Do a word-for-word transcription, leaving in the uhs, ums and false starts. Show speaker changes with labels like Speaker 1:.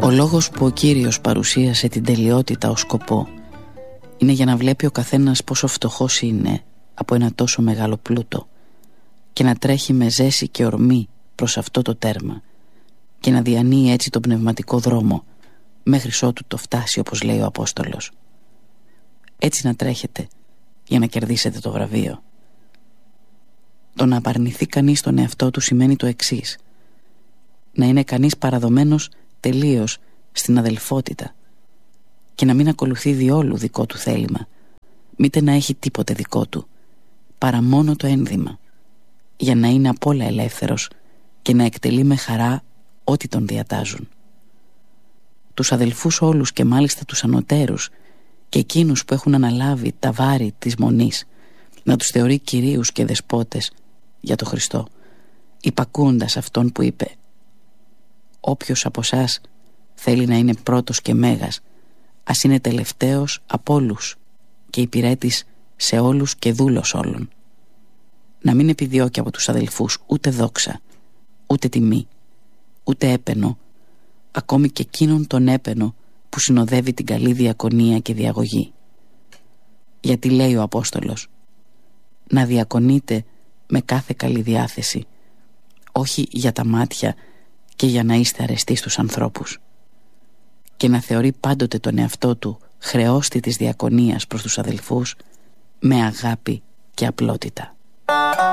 Speaker 1: Ο λόγος που ο Κύριος παρουσίασε την τελειότητα ως σκοπό είναι για να βλέπει ο καθένας πόσο φτωχός είναι από ένα τόσο μεγάλο πλούτο και να τρέχει με ζέση και ορμή προς αυτό το τέρμα και να διανύει έτσι τον πνευματικό δρόμο μέχρι ότου το φτάσει, όπως λέει ο Απόστολος. Έτσι να τρέχετε για να κερδίσετε το βραβείο. Το να απαρνηθεί κανείς τον εαυτό του σημαίνει το εξής: να είναι κανείς παραδομένος τελείως στην αδελφότητα και να μην ακολουθεί διόλου δικό του θέλημα, μήτε να έχει τίποτε δικό του, παρά μόνο το ένδυμα, για να είναι απ' όλα ελεύθερος και να εκτελεί με χαρά ό,τι τον διατάζουν. Τους αδελφούς όλους και μάλιστα τους ανωτέρους και εκείνους που έχουν αναλάβει τα βάρη της μονής να τους θεωρεί κυρίους και δεσπότες για το Χριστό, υπακούοντας αυτόν που είπε: «Όποιος από εσάς θέλει να είναι πρώτος και μέγας, ας είναι τελευταίος από όλους και υπηρέτης σε όλους και δούλος όλων». Να μην επιδιώκει από τους αδελφούς ούτε δόξα, ούτε τιμή, ούτε έπαινο, ακόμη και εκείνον τον έπαινο που συνοδεύει την καλή διακονία και διαγωγή. Γιατί λέει ο Απόστολος: να διακονείτε με κάθε καλή διάθεση, όχι για τα μάτια και για να είστε αρεστοί στους ανθρώπους, και να θεωρεί πάντοτε τον εαυτό του χρεώστη της διακονίας προς τους αδελφούς με αγάπη και απλότητα.